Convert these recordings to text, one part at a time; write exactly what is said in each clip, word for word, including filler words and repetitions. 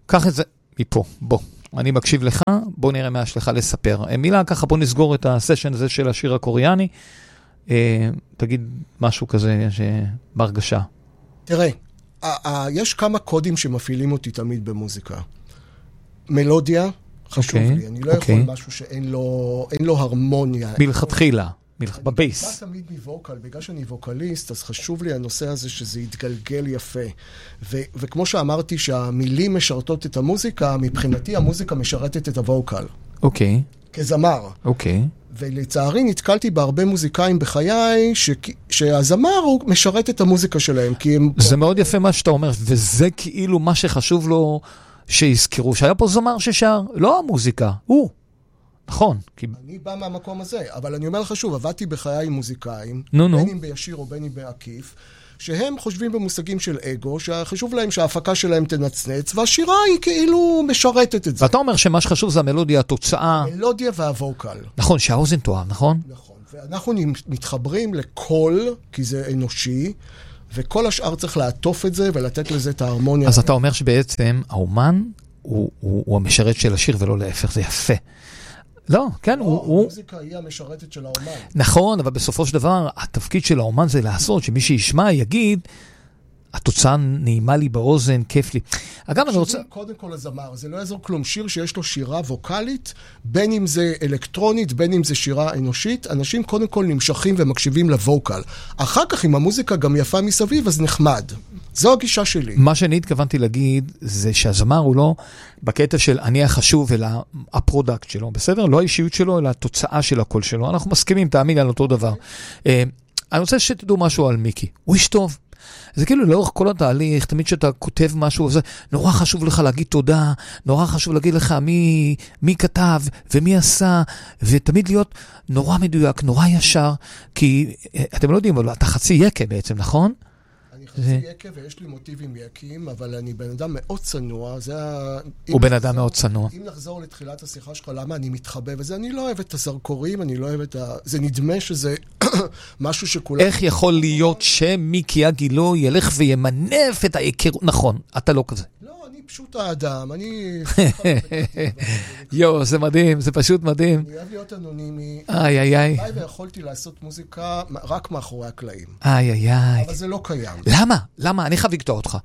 קח את זה מפה, בוא. אני מקשיב לך, בוא נראה מה יש לך לספר. מילה ככה, בוא נסגור את הסשן הזה של השיר הקוריאני. אה, תגיד משהו כזה שברגשה. תראה, יש כמה קודים שמפעילים אותי תמיד במוזיקה. מלודיה, חשוב okay, לי. אני לא okay. יכול משהו שאין לו, אין לו הרמוניה. מלכתחילה, בבייס. אני תמיד מווקל, בגלל שאני ווקליסט, אז חשוב לי הנושא הזה שזה יתגלגל יפה. ו- וכמו שאמרתי שהמילים משרתות את המוזיקה, מבחינתי המוזיקה משרתת את הווקל. אוקיי. Okay. כזמר. אוקיי. Okay. ולצערי נתקלתי בהרבה מוזיקאים בחיי, ש- שהזמר הוא משרת את המוזיקה שלהם, כי הם... זה מאוד יפה מה שאתה אומר, וזה כאילו מה שחשוב לו שיזכרו, שהיה פה זמר ששר, לא המוזיקה, הוא. נכון. כי... אני בא מהמקום הזה, אבל אני אומר לך שוב, עבדתי בחיי עם מוזיקאים, נו, נו. בין אם בישיר או בין אם בעקיף, שהם חושבים במושגים של אגו, שחשוב להם שההפקה שלהם תנצנץ, והשירה היא כאילו משרתת את זה. ואתה אומר שמה שחשוב זה המלודיה, התוצאה. המלודיה והווקל. נכון, שהאוזן תואם, נכון? נכון, ואנחנו מתחברים לקול, כי זה אנושי, וכל השאר צריך לעטוף את זה ולתת לזה את ההרמוניה. אז אתה אומר שבעצם האומן הוא, הוא, הוא המשרת של השיר ולא להפך, זה יפה. לא, כן, לא, הוא... המוזיקה היא המשרתת של האומן. נכון, אבל בסופו של דבר, התפקיד של האומן זה לעשות, שמי שישמע יגיד, התוצאה נעימה לי באוזן, כיף לי. אגב, אני רוצה... קודם כל הזמר, זה לא יעזור כלום. שיר שיש לו שירה ווקלית, בין אם זה אלקטרונית, בין אם זה שירה אנושית, אנשים קודם כל נמשכים ומקשיבים לווקל. אחר כך, אם המוזיקה גם יפה מסביב, אז נחמד. זו הגישה שלי. מה שאני התכוונתי להגיד, זה שהזמר הוא לא בקטע של אני החשוב, אלא הפרודקט שלו, בסדר? לא האישיות שלו, אלא התוצאה של הקול שלו. אנחנו מסכימים, תאמין על אותו דבר. אני רוצה שתדעו משהו על מיקי. הוא איש טוב. זה כאילו לאורך כל התהליך, תמיד שאתה כותב משהו, זה נורא חשוב לך להגיד תודה, נורא חשוב להגיד לך מי, מי כתב ומי עשה, ותמיד להיות נורא מדויק, נורא ישר, כי אתם לא יודעים, אבל אתה חצי יקה בעצם, נכון? אני חצי יקה ויש לי מוטיבים יקים, אבל אני בן אדם מאוד צנוע. זה ה... הוא בן אדם מאוד צנוע. אם נחזור לתחילת השיחה שלך, למה אני מתחבא וזה, אני לא אוהב את הזרקורים, אני לא אוהב את ה... זה נדמה שזה משהו שכולם... איך יכול להיות שמיקי אגילו ילך וימנף את ההיכרות? נכון, אתה לא כזה. לא, אני פשוט האדם, אני... יו, זה מדהים, זה פשוט מדהים. אני אוהב להיות אנונימי. איי, איי, איי. ויכולתי לעשות מוזיקה רק מאחורי הקלעים. איי, איי, איי. אבל זה לא קיים. למה? למה? אני חייב לקטוע אותך.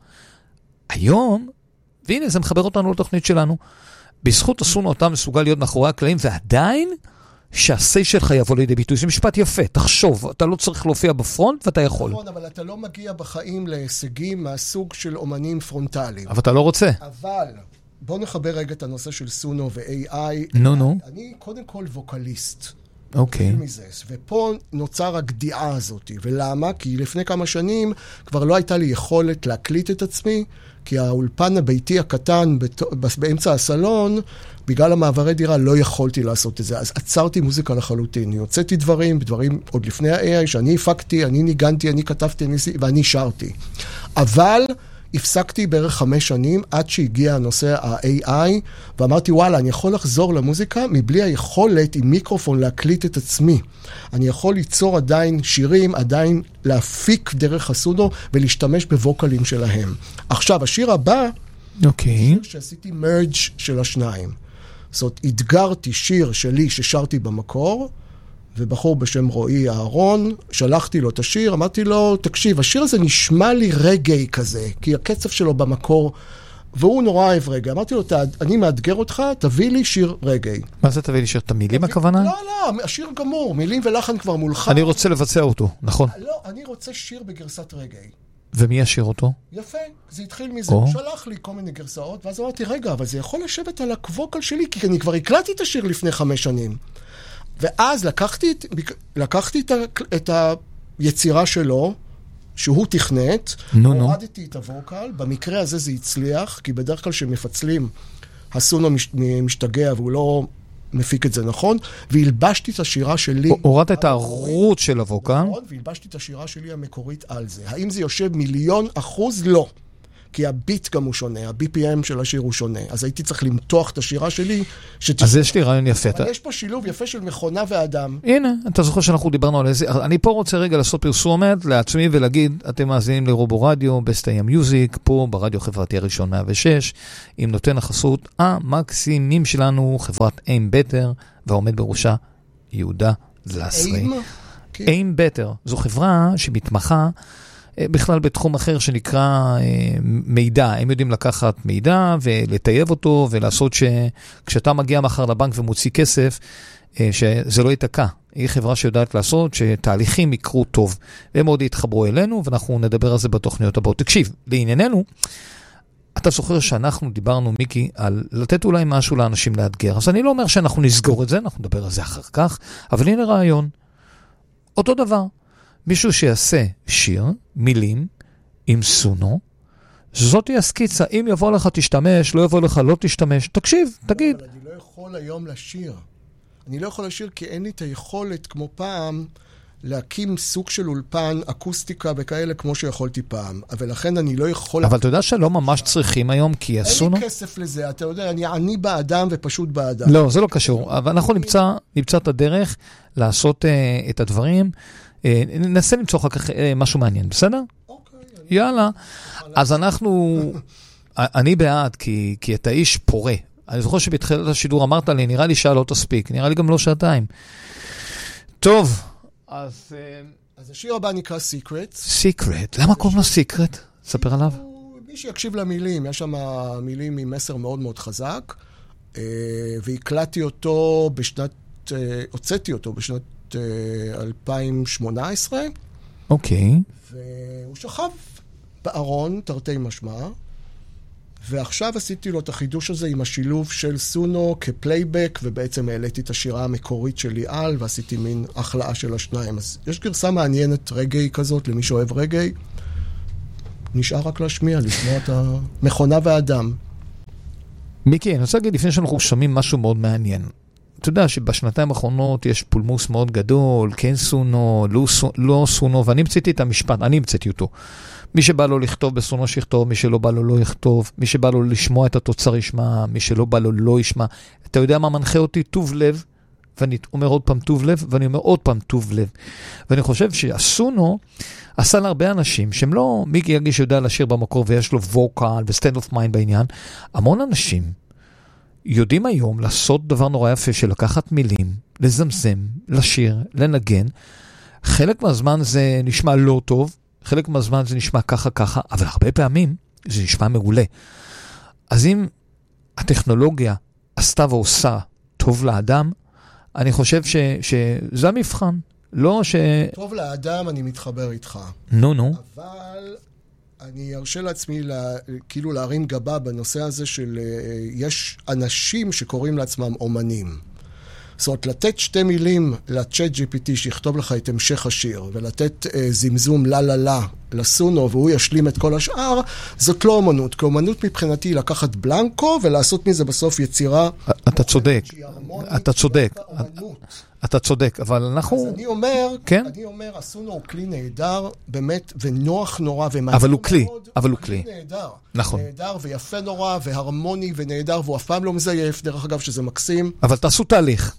היום, והנה, זה מחבר אותנו לתוכנית שלנו, בזכות אסונו אותה מסוגל להיות מאחורי הקלעים, ועדיין שהסי שלך יבוא לידי ביטוי. זה משפט יפה, תחשוב, אתה לא צריך להופיע בפרונט ואתה יכול. נכון, אבל אתה לא מגיע בחיים להישגים מהסוג של אומנים פרונטליים. אבל אתה לא רוצה. אבל בוא נחבר רגע את הנושא של סונו ו-איי איי. נו, נו. אני קודם כל ווקליסט. אוקיי. ופה נוצר הגדיעה הזאת. ולמה? כי לפני כמה שנים כבר לא הייתה לי יכולת להקליט את עצמי, כי האולפן הביתי הקטן באמצע הסלון, בגלל המעברי דירה לא יכולתי לעשות את זה. אז עצרתי מוזיקה לחלוטין. הוצאתי דברים, דברים עוד לפני ה-איי איי, שאני הפקתי, אני ניגנתי, אני כתבתי, אני... ואני שרתי. אבל הפסקתי בערך חמש שנים עד שהגיע הנושא ה-איי איי, ואמרתי, וואלה, אני יכול לחזור למוזיקה מבלי היכולת עם מיקרופון להקליט את עצמי. אני יכול ליצור עדיין שירים, עדיין להפיק דרך הסונו ולהשתמש בווקלים שלהם. עכשיו, השיר הבא, אוקיי. שיר שעשיתי מרג' של השניים. זאת אומרת, התגרתי שיר שלי ששרתי במקור, ובחור בשם רועי אהרון, שלחתי לו את השיר, אמרתי לו, תקשיב, השיר הזה נשמע לי רגעי כזה, כי הקצב שלו במקור, והוא נורא אוהב רגע. אמרתי לו, אני מאתגר אותך, תביא לי שיר רגעי. מה זה תביא לי שיר? את המילים הכוונה? לא, לא, השיר גמור, מילים ולחן כבר מולך. אני רוצה לבצע אותו, נכון. לא, אני רוצה שיר בגרסת רגעי. ומי ישיר אותו? יפה, זה התחיל מזה, הוא שלח לי כל מיני גרסאות, ואז אמרתי, רגע, אבל זה יכול לשבת על הקווקל שלי, כי אני כבר הקלטתי את השיר לפני חמש שנים. ואז לקחתי, לקחתי את, ה, את היצירה שלו, שהוא תכנת, הורדתי את הווקל, במקרה הזה זה הצליח, כי בדרך כלל שמפצלים, הסונו מש, משתגע והוא לא מפיק את זה נכון, והלבשתי את השירה שלי. הורדת את הערוץ של הווקל. נכון, והלבשתי את השירה שלי המקורית על זה. האם זה יושב מיליון אחוז? לא. כי הביט גם הוא שונה, ה-בי פי אם של השיר הוא שונה. אז הייתי צריך למתוח את השירה שלי. אז יש לי רעיון יפה. אבל יש פה שילוב יפה של מכונה ואדם. הנה, אתה זוכר שאנחנו דיברנו על איזה... אני פה רוצה רגע לעשות פרסומת לעצמי ולהגיד, אתם מאזינים לרובו רדיו, בסטי המיוזיק, פה ברדיו חברתי הראשון מאה ושש, עם נותן החסות המקסימים שלנו, חברת איים בטר, והעומד בראשה יהודה זלסרי. איים? איים בטר. זו חברה שמתמחה בכלל בתחום אחר שנקרא מידע. הם יודעים לקחת מידע ולטייב אותו ולעשות שכשאתה מגיע מחר לבנק ומוציא כסף, שזה לא ייתקע. היא חברה שיודעת לעשות שתהליכים יקרו טוב. והם מאוד יתחברו אלינו ואנחנו נדבר על זה בתוכניות הבאות. תקשיב, לענייננו, אתה זוכר שאנחנו דיברנו, מיקי, על לתת אולי משהו לאנשים לאתגר. אז אני לא אומר שאנחנו נסגור את זה, אנחנו נדבר על זה אחר כך, אבל הנה רעיון. אותו דבר. מישהו שיעשה שיר, מילים, עם סונו, זאת היא הסקיצה. אם יבוא לך תשתמש, לא יבוא לך לא תשתמש. תקשיב, תגיד. אבל אני לא יכול היום לשיר. אני לא יכול לשיר כי אין לי את היכולת כמו פעם להקים סוג של אולפן, אקוסטיקה וכאלה כמו שיכולתי פעם. אבל לכן אני לא יכול... אבל אתה יודע שלא ממש צריכים היום כי הסונו... אין לי כסף לזה, אתה יודע, אני עני באדם ופשוט באדם. לא, זה לא קשור. אבל אנחנו נמצא, נמצא את הדרך לעשות uh, את הדברים. Uh, ננסה למצוא אחר כך uh, משהו מעניין, בסדר? אוקיי. יאללה. אז אנחנו... אני בעד, כי, כי אתה איש פורה. אני זוכר שבתחילת השידור אמרת לי, נראה לי שעה לא תספיק. נראה לי גם לא שעתיים. טוב. אז... אז השיר הבא נקרא Secret. Secret. למה קוראים לו Secret? ספר עליו. מי שיקשיב למילים, יש שם מילים עם מסר מאוד מאוד חזק, והקלטתי אותו בשנת, הוצאתי אותו בשנת אלפיים שמונה עשרה. אוקיי. והוא שכב בארון, תרתי משמע, ועכשיו עשיתי לו את החידוש הזה עם השילוב של סונו כפלייבק, ובעצם העליתי את השירה המקורית שלי על, ועשיתי מין החלאה של השניים. אז יש גרסה מעניינת רגעי כזאת, למי שאוהב רגעי. נשאר רק להשמיע, לשמוע את המכונה והאדם. מיקי, אני רוצה להגיד, לפני שאנחנו שומעים משהו מאוד מעניין. אתה יודע שבשנתיים האחרונות יש פולמוס מאוד גדול, כן סונו, לא, לא סונו, ואני המצאתי את המשפט, אני המצאתי אותו. מי שבא לו לכתוב בסונו שיכתוב, מי שלא בא לו לא יכתוב, מי שבא לו לשמוע את התוצר ישמע, מי שלא בא לו לא ישמע. אתה יודע מה מנחה אותי? טוב לב, ואני אומר עוד פעם טוב לב, ואני אומר עוד פעם טוב לב. ואני חושב שהסונו עשה להרבה אנשים, שהם לא, מיקי יגיש שיודע לשיר במקור, ויש לו ווקל וסטנד אוף מיינד בעניין, המון אנשים יודעים היום לעשות דבר נורא יפה של לקחת מילים, לזמזם, לשיר, לנגן. חלק מהזמן זה נשמע לא טוב, חלק מהזמן זה נשמע ככה ככה, אבל הרבה פעמים זה נשמע מעולה. אז אם הטכנולוגיה עשתה ועושה טוב לאדם, אני חושב ש, שזה המבחן. לא ש... טוב לאדם, אני מתחבר איתך. נו, נו. אבל אני ארשה לעצמי לה, כאילו להרים גבה בנושא הזה של יש אנשים שקוראים לעצמם אומנים. זאת אומרת, לתת שתי מילים לצ'אט ג'י פי טי שיכתוב לך את המשך השיר, ולתת אה, זמזום לה לה לה לסונו, והוא ישלים את כל השאר, זאת לא אומנות. כי אומנות מבחינתי לקחת בלנקו, ולעשות מזה בסוף יצירה... אתה צודק, אתה צודק, אתה צודק, אבל אנחנו... אז אני אומר, כן? אני אומר, הסונו הוא כלי נהדר, באמת, ונוח נורא, ומעניין אבל הוא כלי, אבל הוא כלי. נהדר. נכון. נהדר ויפה נורא, והרמוני ונהדר, והוא אף פעם לא מזייף, דרך אגב שזה מקסים. אבל תעשו תהליך.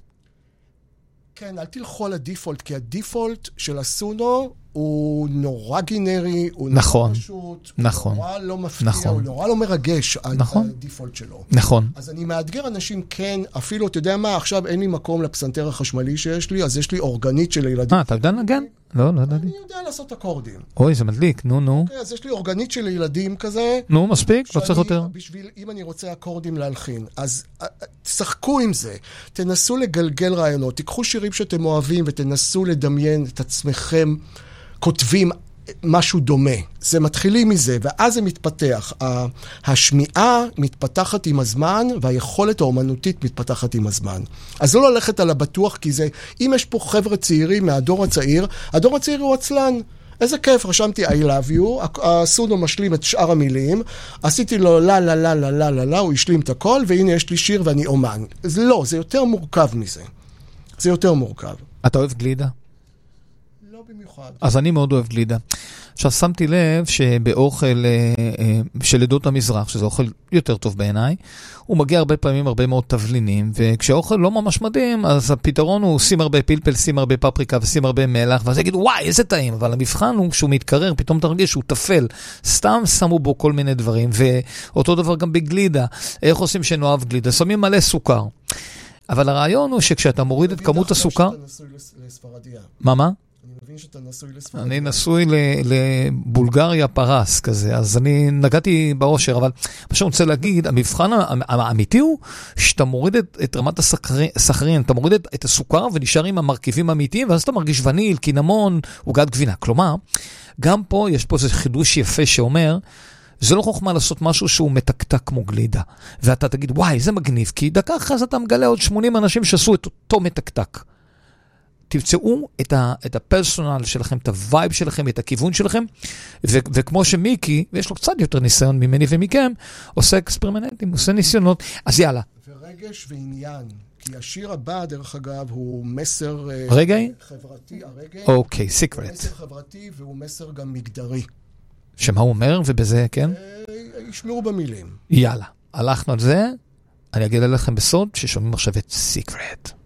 כן, אל תלכו על הדיפולט, כי הדיפולט של הסונו הוא נורא גינרי, הוא נכון, נורא פשוט, נכון, הוא נורא לא מפתיע, נכון, הוא נורא לא מרגש נכון, על הדיפולט שלו. נכון. אז אני מאתגר אנשים, כן, אפילו, אתה יודע מה, עכשיו אין לי מקום לפסנתר החשמלי שיש לי, אז יש לי אורגנית של ילדים. אה, אתה יודע לנגן? לא, לא יודעתי. אני יודע לעשות אקורדים. אוי, זה מדליק, נו, נו. אוקיי, אז יש לי אורגנית של ילדים כזה. נו, מספיק, לא צריך יותר. בשביל, אם אני רוצה אקורדים להלחין, אז תשחקו עם זה. תנסו לגלגל רעיונות. תיקחו שירים שאתם אוהבים ותנסו לדמיין את עצמכם כותבים משהו דומה. זה מתחילים מזה, ואז זה מתפתח. השמיעה מתפתחת עם הזמן, והיכולת האומנותית מתפתחת עם הזמן. אז לא ללכת על הבטוח, כי זה, אם יש פה חבר'ה צעירים מהדור הצעיר, הדור הצעיר הוא עצלן. איזה כיף, רשמתי I love you, הסונו משלים את שאר המילים, עשיתי לו לה לה לה לה לה לה לה, הוא השלים את הכל, והנה יש לי שיר ואני אומן. זה לא, זה יותר מורכב מזה. זה יותר מורכב. אתה אוהב גלידה? לא במיוחד. אז אני מאוד אוהב גלידה. עכשיו, שמתי לב שבאוכל של עדות המזרח, שזה אוכל יותר טוב בעיניי, הוא מגיע הרבה פעמים הרבה מאוד תבלינים, וכשהאוכל לא ממש מדהים, אז הפתרון הוא שים הרבה פלפל, שים הרבה פפריקה ושים הרבה מלח, ואז יגידו, וואי, איזה טעים, אבל המבחן הוא שהוא מתקרר, פתאום תרגיש שהוא תפל, סתם שמו בו כל מיני דברים, ואותו דבר גם בגלידה. איך עושים שנאהב גלידה? שמים מלא סוכר. אבל הרעיון הוא שכשאתה מוריד את כמות הסוכר... מה, מה? אני מבין שאתה נשוי לספרדיה. אני נשוי לבולגריה פרס כזה, אז אני נגעתי באושר, אבל מה שאני רוצה להגיד, המבחן האמיתי הוא שאתה מוריד את רמת הסכרין, אתה מוריד את הסוכר ונשאר עם המרכיבים האמיתיים, ואז אתה מרגיש וניל, קינמון, עוגת גבינה. כלומר, גם פה יש פה איזה חידוש יפה שאומר, זה לא חוכמה לעשות משהו שהוא מתקתק כמו גלידה. ואתה תגיד, וואי, זה מגניב, כי דקה אחרי זה אתה מגלה עוד שמונים אנשים שעשו את אותו מתקתק. תמצאו את, ה, את הפרסונל שלכם, את הווייב שלכם, את הכיוון שלכם, ו, וכמו שמיקי, ויש לו קצת יותר ניסיון ממני ומכם, עושה אקספרימנטים, עושה ניסיונות, אז יאללה. ורגש ועניין, כי השיר הבא, דרך אגב, הוא מסר רגעי? חברתי, הרגעי. אוקיי, סיקרט. הוא מסר חברתי והוא מסר גם מגדרי. שמה הוא אומר, ובזה, כן? ישמעו במילים. יאללה, הלכנו על זה, אני אגיד לכם בסוד ששומעים עכשיו את סיקרט.